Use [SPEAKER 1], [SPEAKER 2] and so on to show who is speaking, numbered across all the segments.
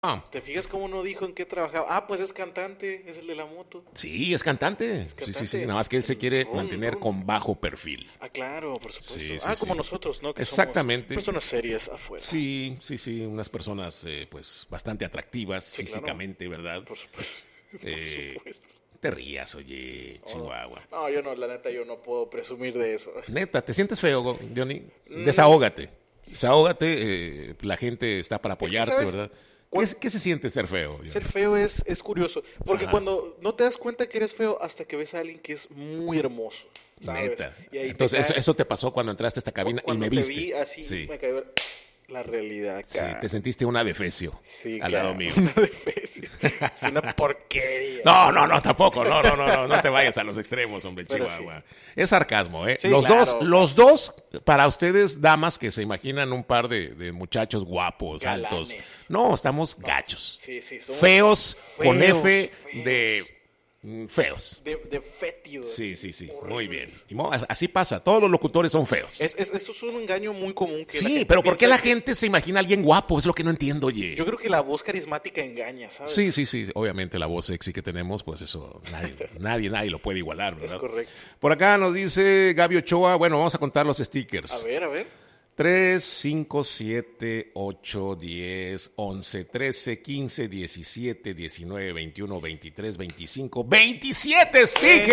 [SPEAKER 1] ¿Te fijas cómo no dijo en qué trabajaba? Pues es cantante, es el de la moto.
[SPEAKER 2] Sí, es cantante. Sí. Nada más que él se quiere mantener con bajo perfil.
[SPEAKER 1] Claro, por supuesto.
[SPEAKER 2] Sí,
[SPEAKER 1] como
[SPEAKER 2] sí.
[SPEAKER 1] Nosotros, ¿no? Que
[SPEAKER 2] exactamente.
[SPEAKER 1] Somos personas serias afuera.
[SPEAKER 2] Sí. Unas personas, pues, bastante atractivas físicamente,
[SPEAKER 1] claro.
[SPEAKER 2] ¿verdad?
[SPEAKER 1] Por supuesto.
[SPEAKER 2] Te rías, oye, Chihuahua.
[SPEAKER 1] No, yo no, la neta, yo no puedo presumir de eso.
[SPEAKER 2] Neta, ¿te sientes feo, Johnny? Desahógate. La gente está para apoyarte, ¿verdad? ¿Qué se siente ser feo?
[SPEAKER 1] Ser feo es curioso, porque cuando no te das cuenta que eres feo hasta que ves a alguien que es muy hermoso, ¿sabes?
[SPEAKER 2] Neta. Entonces, eso te pasó cuando entraste a esta cabina y me viste.
[SPEAKER 1] Cuando te vi así, me cayó la realidad acá.
[SPEAKER 2] Sí, te sentiste un adefesio al lado mío.
[SPEAKER 1] Un adefesio. Es una porquería.
[SPEAKER 2] No, tampoco. No te vayas a los extremos, hombre, Chihuahua. Sí. Es sarcasmo, ¿eh?
[SPEAKER 1] Sí,
[SPEAKER 2] los dos, para ustedes, damas que se imaginan un par de muchachos guapos, galanes, altos. No, estamos gachos.
[SPEAKER 1] Sí,
[SPEAKER 2] feos, con F de... feos.
[SPEAKER 1] De fétidos.
[SPEAKER 2] Sí. Muy bien. Así pasa. Todos los locutores son feos.
[SPEAKER 1] Eso es un engaño muy común.
[SPEAKER 2] Sí, pero ¿por qué la gente se imagina a alguien guapo? Es lo que no entiendo, oye.
[SPEAKER 1] Yo creo que la voz carismática engaña, ¿sabes?
[SPEAKER 2] Sí. Obviamente la voz sexy que tenemos, pues eso nadie lo puede igualar, ¿verdad?
[SPEAKER 1] Es correcto.
[SPEAKER 2] Por acá nos dice Gaby Ochoa. Bueno, vamos a contar los stickers.
[SPEAKER 1] A ver.
[SPEAKER 2] 3, 5, 7, 8, 10, 11, 13, 15, 17, 19, 21, 23, 25, 27 stickers.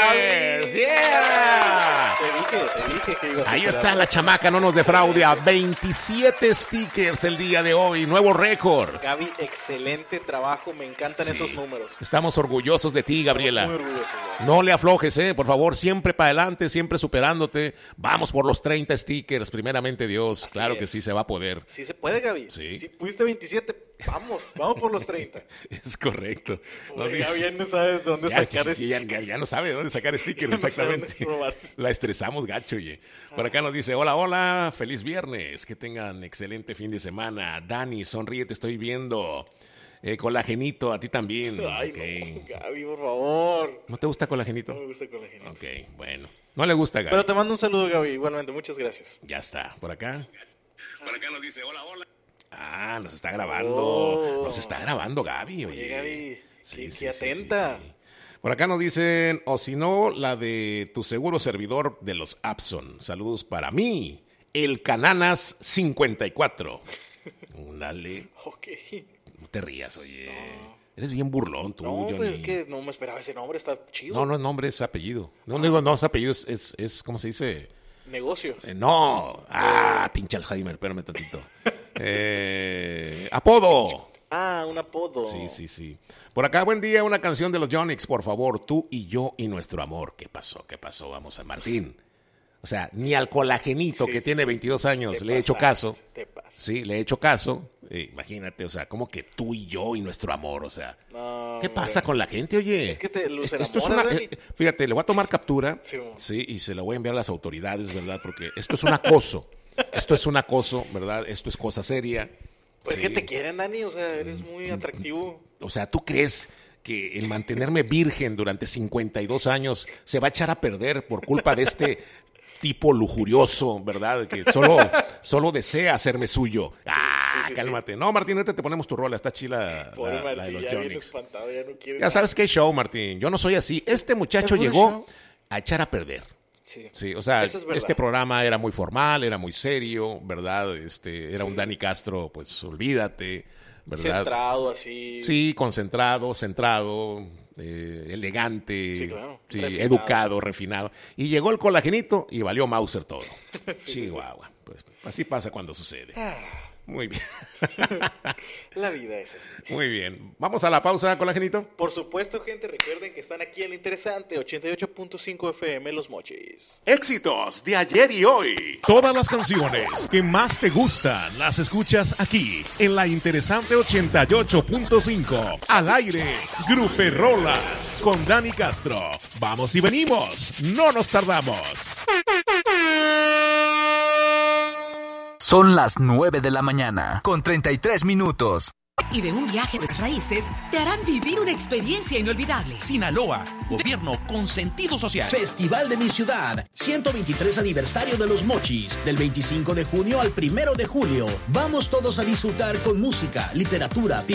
[SPEAKER 2] ¡Yeah!
[SPEAKER 1] Te dije que ibas a
[SPEAKER 2] Ahí está la chamaca, no nos defraude. 27 stickers el día de hoy, nuevo récord.
[SPEAKER 1] Gaby, excelente trabajo, me encantan esos números.
[SPEAKER 2] Estamos orgullosos de ti, Gabriela.
[SPEAKER 1] Estamos muy orgullosos, Gaby.
[SPEAKER 2] No le aflojes, por favor, siempre para adelante, siempre superándote. Vamos por los 30 stickers, primeramente Dios. Así claro es. Que sí se va a poder.
[SPEAKER 1] Sí se puede, Gaby.
[SPEAKER 2] Sí.
[SPEAKER 1] Si pudiste 27, vamos por los 30.
[SPEAKER 2] Es correcto.
[SPEAKER 1] Gaby ya no sabe dónde sacar stickers.
[SPEAKER 2] Ya no sabe dónde sacar stickers, exactamente. La estresamos gacho, oye. Por acá nos dice, hola, feliz viernes. Que tengan excelente fin de semana. Dani, sonríe, te estoy viendo. Colagenito, a ti también.
[SPEAKER 1] Ay, no, Gaby, por favor.
[SPEAKER 2] ¿No te gusta colagenito?
[SPEAKER 1] No me gusta colagenito.
[SPEAKER 2] Ok, bueno. No le gusta, Gaby.
[SPEAKER 1] Pero te mando un saludo, Gaby, igualmente. Muchas gracias.
[SPEAKER 2] Ya está. Por acá nos dice, hola. Nos está grabando. Nos está grabando, Gaby.
[SPEAKER 1] Oye, Gaby, sí, atenta.
[SPEAKER 2] Sí. Por acá nos dicen, o si no, la de tu seguro servidor de los Abson. Saludos para mí, el Cananas 54. Dale.
[SPEAKER 1] Ok.
[SPEAKER 2] No te rías, oye. No. Eres bien burlón tú,
[SPEAKER 1] No,
[SPEAKER 2] Johnny.
[SPEAKER 1] Pues es que no me esperaba ese nombre, está chido.
[SPEAKER 2] No es nombre, es apellido. No es apellido, es ¿cómo se dice?
[SPEAKER 1] Negocio.
[SPEAKER 2] No. Pinche Alzheimer, espérame tantito. Apodo.
[SPEAKER 1] Un apodo.
[SPEAKER 2] Sí. Por acá, buen día, una canción de los Yonix, por favor. Tú y yo y nuestro amor. ¿Qué pasó? Vamos, San Martín. O sea, ni al colagenito que tiene 22 años le he hecho caso. Sí, le he hecho caso. Imagínate, o sea, como que tú y yo y nuestro amor, o sea.
[SPEAKER 1] No,
[SPEAKER 2] ¿Qué pasa con la gente, oye?
[SPEAKER 1] Es que esto
[SPEAKER 2] es una, fíjate, le voy a tomar captura, y se la voy a enviar a las autoridades, ¿verdad? Porque esto es un acoso. ¿Verdad? Esto es cosa seria.
[SPEAKER 1] Pues que te quieren, Dani, o sea, eres muy atractivo.
[SPEAKER 2] O sea, ¿tú crees que el mantenerme virgen durante 52 años se va a echar a perder por culpa de este tipo lujurioso, ¿verdad? Que solo desea hacerme suyo. Cálmate. Sí. No, Martín, ahorita te ponemos tu rola. Está chila la de los Yonix. Ya sabes qué show, Martín. Yo no soy así. Este muchacho llegó a echar a perder. Sí, o sea, este programa era muy formal, era muy serio, ¿verdad? Era un Dani Castro, pues olvídate, ¿verdad?
[SPEAKER 1] Centrado, así.
[SPEAKER 2] Sí, concentrado, centrado, elegante,
[SPEAKER 1] sí, claro.
[SPEAKER 2] Educado, refinado. Y llegó el colagenito y valió Mauser todo. Chihuahua. Pues así pasa cuando sucede. Muy bien.
[SPEAKER 1] La vida es así.
[SPEAKER 2] Muy bien. ¿Vamos a la pausa, colagenito?
[SPEAKER 1] Por supuesto, gente. Recuerden que están aquí en el interesante 88.5 FM Los Mochis.
[SPEAKER 2] Éxitos de ayer y hoy. Todas las canciones que más te gustan las escuchas aquí en la interesante 88.5. Al aire, Gruperrolas con Dani Castro. Vamos y venimos. No nos tardamos.
[SPEAKER 3] Son las 9 de la mañana, con 33 minutos.
[SPEAKER 4] Y de un viaje de raíces te harán vivir una experiencia inolvidable.
[SPEAKER 5] Sinaloa, gobierno con sentido social.
[SPEAKER 6] Festival de mi ciudad, 123 aniversario de Los Mochis, del 25 de junio al 1 de julio. Vamos todos a disfrutar con música, literatura,